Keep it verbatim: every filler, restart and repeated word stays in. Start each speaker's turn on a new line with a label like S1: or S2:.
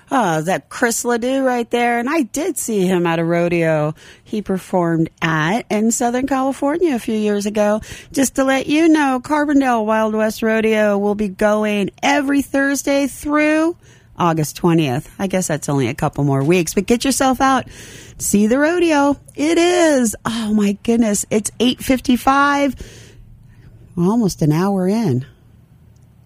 S1: Oh, that Chris Ledoux right there. And I did see him at a rodeo he performed at in Southern California a few years ago. Just to let you know, Carbondale Wild West Rodeo will be going every Thursday through August twentieth. I guess that's only a couple more weeks, but get yourself out. See the rodeo. It is. Oh, my goodness. It's eight fifty-five. We're almost an hour in.